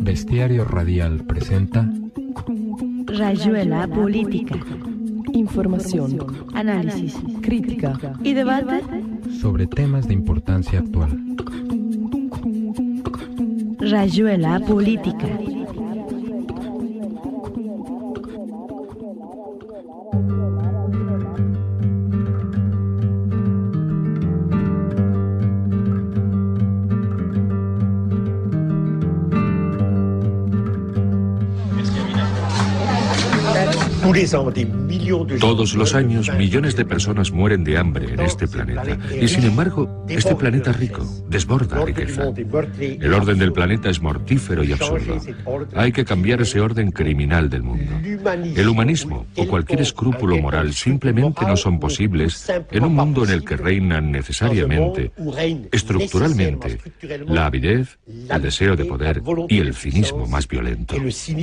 Bestiario Radial presenta Rayuela Política. Información, Análisis, crítica y debate sobre temas de importancia actual. Rayuela Política. Todos los años, millones de personas mueren de hambre en este planeta. Y sin embargo, este planeta rico desborda riqueza. El orden del planeta es mortífero y absurdo. Hay que cambiar ese orden criminal del mundo. El humanismo o cualquier escrúpulo moral simplemente no son posibles en un mundo en el que reinan necesariamente, estructuralmente, la avidez, el deseo de poder y el cinismo más violento.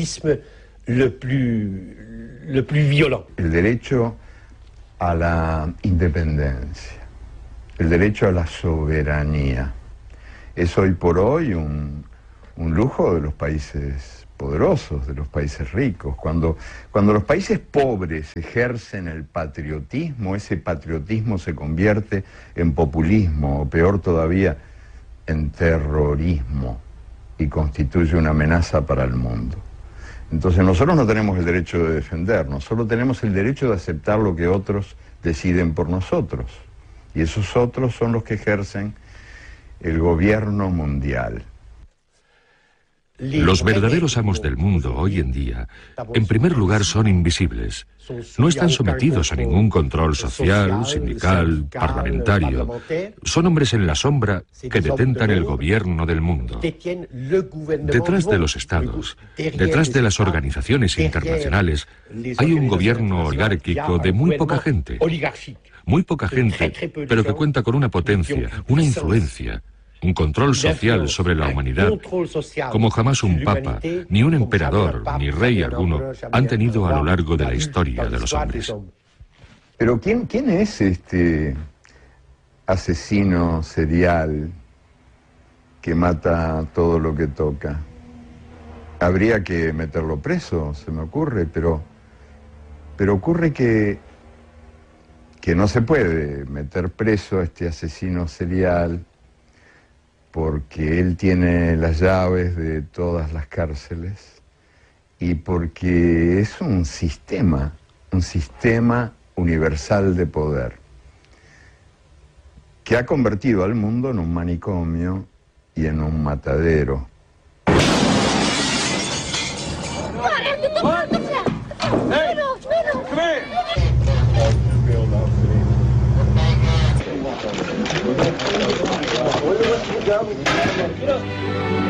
El derecho a la independencia, el derecho a la soberanía, es hoy por hoy un lujo de los países poderosos, de los países ricos. Cuando los países pobres ejercen el patriotismo, ese patriotismo se convierte en populismo, o peor todavía, en terrorismo, y constituye una amenaza para el mundo. Entonces nosotros no tenemos el derecho de defendernos, solo tenemos el derecho de aceptar lo que otros deciden por nosotros. Y esos otros son los que ejercen el gobierno mundial. Los verdaderos amos del mundo hoy en día, en primer lugar, son invisibles. No están sometidos a ningún control social, sindical, parlamentario. Son hombres en la sombra que detentan el gobierno del mundo. Detrás de los estados, detrás de las organizaciones internacionales, hay un gobierno oligárquico de muy poca gente. Muy poca gente, pero que cuenta con una potencia, una influencia, un control social sobre la humanidad, como jamás un papa, ni un emperador, ni rey alguno han tenido a lo largo de la historia de los hombres. Pero ¿quién es este asesino serial que mata todo lo que toca? Habría que meterlo preso, se me ocurre, pero ocurre que no se puede meter preso a este asesino serial porque él tiene las llaves de todas las cárceles y porque es un sistema universal de poder que ha convertido al mundo en un manicomio y en un matadero.